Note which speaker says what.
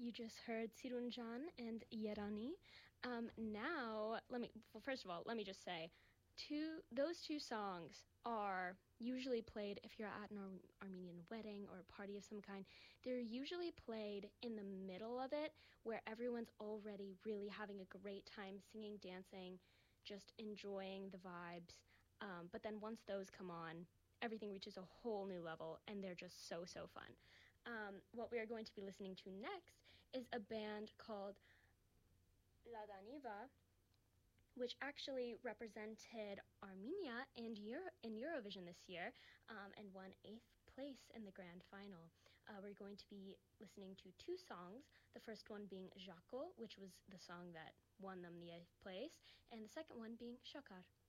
Speaker 1: You just heard Sirunjan and Yerani. First of all, let me just say, those two songs are usually played if you're at an Armenian wedding or a party of some kind. They're usually played in the middle of it, where everyone's already really having a great time singing, dancing, just enjoying the vibes. But then once those come on, everything reaches a whole new level, and they're just so, so fun. What we are going to be listening to next is a band called La Daniva, which actually represented Armenia in Eurovision this year, and won 8th place in the grand final. We're going to be listening to two songs, the first one being Jaco, which was the song that won them the 8th place, and the second one being Shokar.